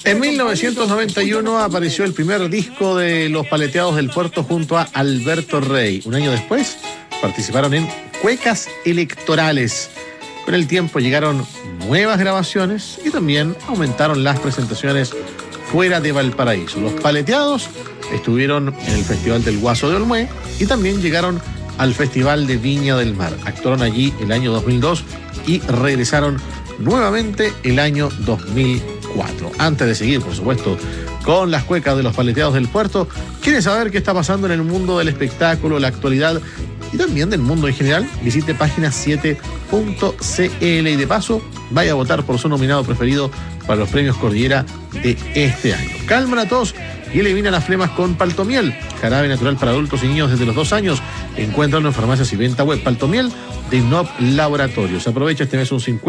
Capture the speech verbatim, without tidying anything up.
En mil novecientos noventa y uno apareció el primer disco de Los Paleteados del Puerto junto a Alberto Rey. Un año después participaron en Cuecas Electorales. Con el tiempo llegaron nuevas grabaciones y también aumentaron las presentaciones fuera de Valparaíso. Los Paleteados estuvieron en el Festival del Guaso de Olmué y también llegaron al Festival de Viña del Mar. Actuaron allí el año dos mil dos y regresaron nuevamente el año dos mil cuatro. Antes de seguir, por supuesto, con las cuecas de Los Paleteados del Puerto, ¿quiere saber qué está pasando en el mundo del espectáculo, la actualidad y también del mundo en general? Visite página siete punto c l y de paso vaya a votar por su nominado preferido para los premios Cordillera de este año. Calma la tos y elimina las flemas con Paltomiel, jarabe natural para adultos y niños desde los dos años. Encuéntralo en farmacias y venta web. Paltomiel de Inop Laboratorios. Aprovecha este mes un cincuenta